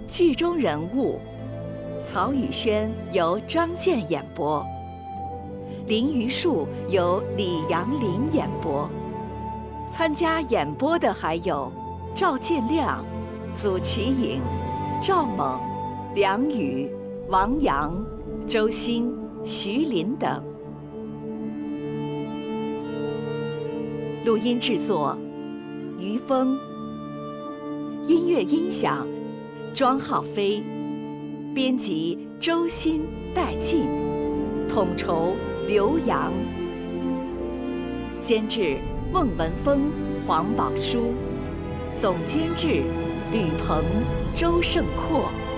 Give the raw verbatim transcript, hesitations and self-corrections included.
剧中人物，曹宇轩由张健演播，林榆树由李杨林演播。参加演播的还有赵建亮、祖奇颖、赵猛、梁宇、王阳、周鑫、徐林等。录音制作于峰，音乐音响庄浩飞，编辑周鑫、戴进，统筹刘洋，监制孟文峰、黄宝书，总监制吕鹏、周胜阔。